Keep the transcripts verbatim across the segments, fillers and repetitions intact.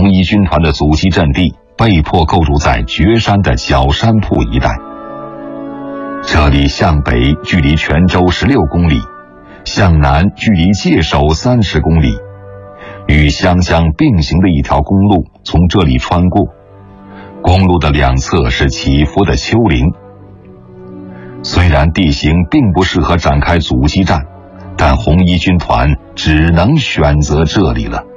红衣军团的阻击阵地被迫构筑在绝山的小山铺一带。这里向北距离泉州十六公里，向南距离界首三十公里，与湘江并行的一条公路从这里穿过，公路的两侧是起伏的丘陵。虽然地形并不适合展开阻击战，但红衣军团只能选择这里了。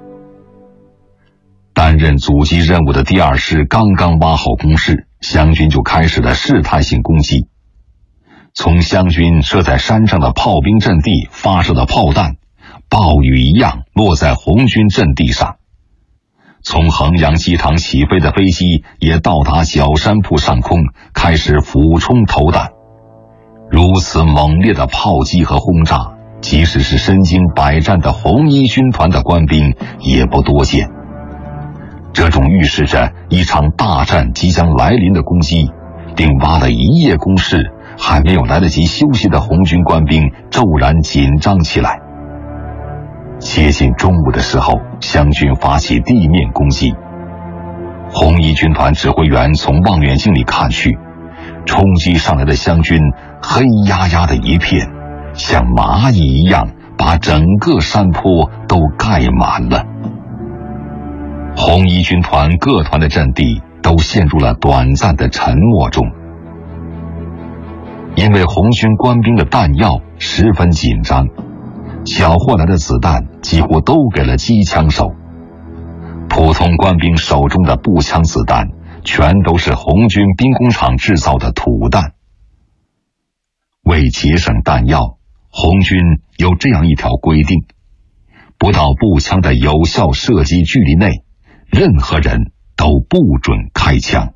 担任阻击任务的第二师刚刚挖好工事，湘军就开始了试探性攻击。从湘军设在山上的炮兵阵地发射的炮弹，暴雨一样落在红军阵地上。从衡阳机场起飞的飞机也到达小山铺上空，开始俯冲投弹。如此猛烈的炮击和轰炸，即使是身经百战的红衣军团的官兵也不多见。这种预示着一场大战即将来临的攻击，令挖了一夜工事还没有来得及休息的红军官兵骤然紧张起来。接近中午的时候，湘军发起地面攻击。红衣军团指挥员从望远镜里看去，冲击上来的湘军黑压压的一片，像蚂蚁一样把整个山坡都盖满了。红衣军团各团的阵地都陷入了短暂的沉默中。因为红军官兵的弹药十分紧张，缴获来的子弹几乎都给了机枪手，普通官兵手中的步枪子弹全都是红军兵工厂制造的土弹。为节省弹药，红军有这样一条规定：不到步枪的有效射击距离内，任何人都不准开枪。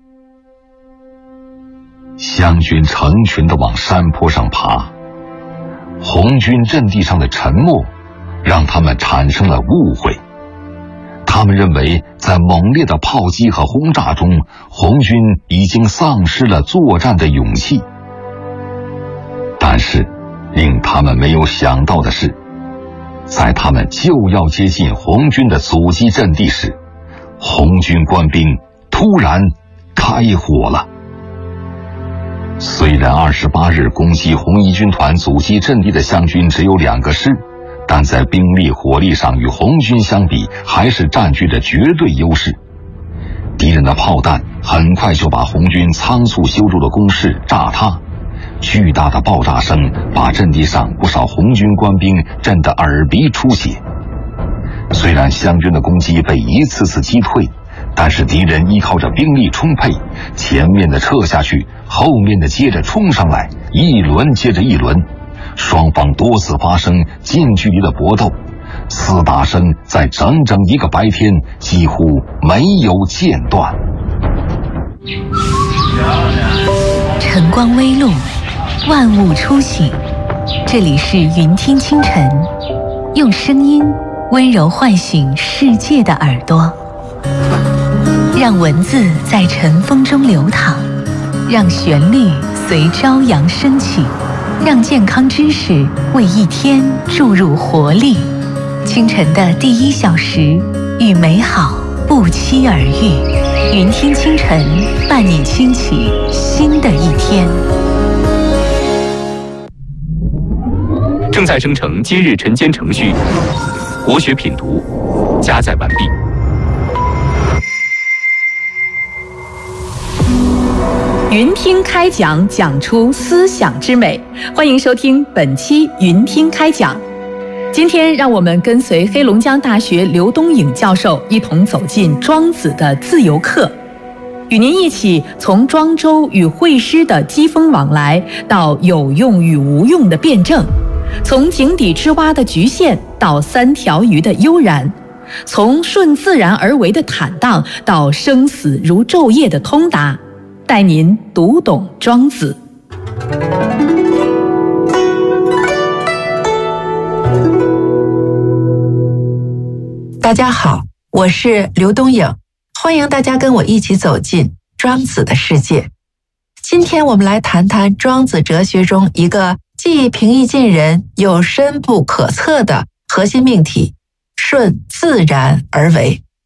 湘军成群地往山坡上爬，红军阵地上的沉默让他们产生了误会。他们认为在猛烈的炮击和轰炸中，红军已经丧失了作战的勇气。但是令他们没有想到的是，在他们就要接近红军的阻击阵地时，红军官兵突然开火了。虽然二十八日攻击红衣军团阻击阵地的湘军只有两个师，但在兵力火力上与红军相比还是占据着绝对优势。敌人的炮弹很快就把红军仓促修筑的工事炸塌，巨大的爆炸声把阵地上不少红军官兵震得耳鼻出血。虽然湘军的攻击被一次次击退，但是敌人依靠着兵力充沛，前面的撤下去，后面的接着冲上来，一轮接着一轮，双方多次发生近距离的搏斗，厮打声在整整一个白天几乎没有间断。 晨光微露，万物初醒，这里是云听清晨，用声音温柔唤醒世界的耳朵，让文字在晨风中流淌，让旋律随朝阳升起，让健康知识为一天注入活力。清晨的第一小时，与美好不期而遇。云听清晨，伴你轻启新的一天。 正在生成今日晨间程序，国学品读加载完毕。 云听开讲，讲出思想之美。欢迎收听本期云听开讲。今天让我们跟随黑龙江大学刘东颖教授一同走进庄子的自由课，与您一起从庄周与惠施的机锋往来，到有用与无用的辩证，从井底之蛙的局限到三条鱼的悠然，从顺自然而为的坦荡到生死如昼夜的通达，带您读懂庄子。 大家好，我是刘东颖，欢迎大家跟我一起走进庄子的世界。今天我们来谈谈庄子哲学中一个既平易近人又深不可测的核心命题：顺自然而为。